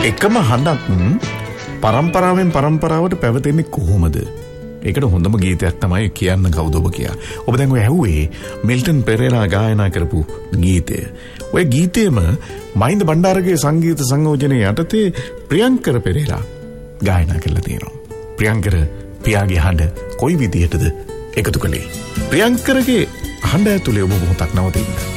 එකම හඬක් පරම්පරාවෙන් පරම්පරාවට පැවතෙන්නේ කොහොමද? ඒකට හොඳම ගීතයක් තමයි කියන්න කවුද ඔබ කියා. ඔබ දැන් ඔය ඇහුවේ මිල්ටන් පෙරේරා ගායනා කරපු ගීතය. ඔය ගීතේම මහින්ද බණ්ඩාරගේ සංගීත සංයෝජනයේ යටතේ ප්‍රියංකර පෙරේරා ගායනා කරලා තියෙනවා. ප්‍රියංකර පියාගේ හඬ කොයි විදිහටද එකතු කළේ? ප්‍රියංකරගේ හඬ ඇතුලේ ඔබ මොහොතක් නවතින්න.